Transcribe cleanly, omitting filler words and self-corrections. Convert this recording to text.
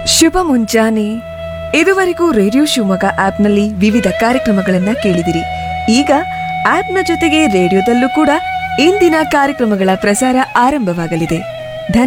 ಶುಭ ಮುಂಜಾನೆ. ಇದುವರೆಗೂ ರೇಡಿಯೋ ಶಿವಮೊಗ್ಗ ಆಪ್ನಲ್ಲಿ ವಿವಿಧ ಕಾರ್ಯಕ್ರಮಗಳನ್ನ ಕೇಳಿದಿರಿ. ಈಗ ಆಪ್ನ ಜೊತೆಗೆ ರೇಡಿಯೋದಲ್ಲೂ ಕೂಡ ಇಂದಿನ ಕಾರ್ಯಕ್ರಮಗಳ ಪ್ರಸಾರ ಆರಂಭವಾಗಲಿದೆ.